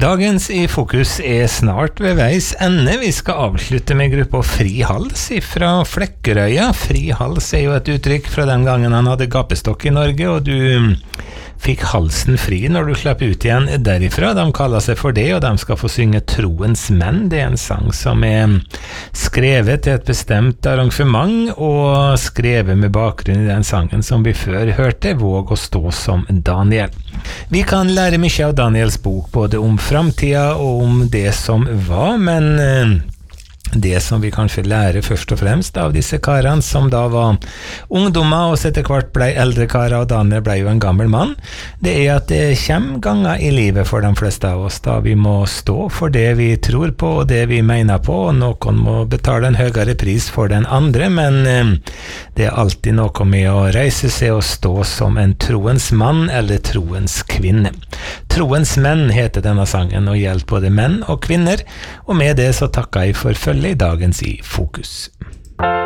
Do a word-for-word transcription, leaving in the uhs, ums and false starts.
Dagens i fokus er snart ved veis ende. Vi skal avslutte med gruppa Fri Hals fra Flekkerøya. Fri hals er jo et uttrykk fra den gangen han hadde gapestokk i Norge, og du fikk halsen fri når du slapp ut igjen derifra. De kaller seg for det, og de skal få synge Troens menn. Det er en sang som er skrevet til et bestemt arrangement, og skrevet med bakgrunn i den sangen som vi før hørte, Våg å stå som Daniel. Vi kan lære mye av Daniels bok, både om framtida og om det som var, men det som vi kanskje lærer først og fremst av disse karene som da var ungdommer og etter hvert ble eldre karer, og Daniel ble jo en gammel mann, det er at det kommer ganger i livet for de fleste av oss da vi må stå for det vi tror på og det vi mener på, og noen må betale en høyere pris for den andre, men eh, det er alltid noe med å reise seg og stå som en troens mann eller troens kvinne. Troens menn heter denne sangen og gjelder både menn og kvinner, og med det så takker jeg for følge i dagens i fokus.